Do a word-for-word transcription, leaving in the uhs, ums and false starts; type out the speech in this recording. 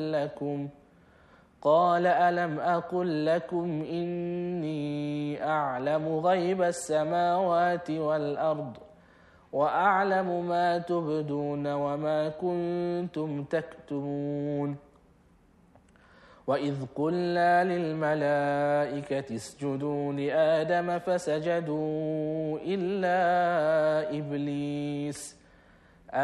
لكم قال ألم أقل لكم إني أعلم غيب السماوات والأرض وأعلم ما تبدون وما كنتم تكتمون وإذ قلنا للملائكة اسجدوا لآدم فسجدوا إلا إبليس